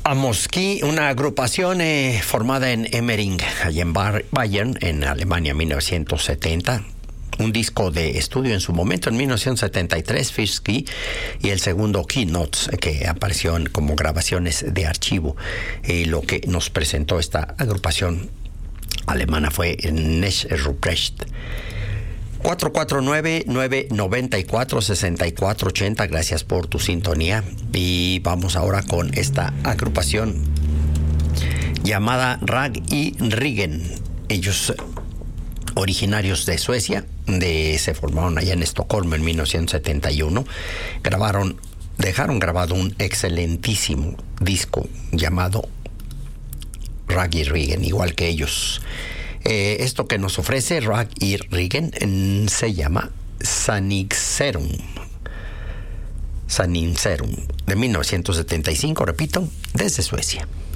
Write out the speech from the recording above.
Amoski, una agrupación formada en Emmering, allá en Bayern, en Alemania, 1970. Un disco de estudio en su momento, en 1973, Fischski, y el segundo Keynotes, que apareció como grabaciones de archivo. Lo que nos presentó esta agrupación alemana fue Nesch Ruprecht. 449-994-6480, gracias por tu sintonía. Y vamos ahora con esta agrupación llamada Rag y Riggen. Ellos, originarios de Suecia, se formaron allá en Estocolmo en 1971. Dejaron grabado un excelentísimo disco llamado Rag y Riggen, igual que ellos. Esto que nos ofrece Rag y Riggen se llama Sanningserum, de 1975, repito, desde Suecia.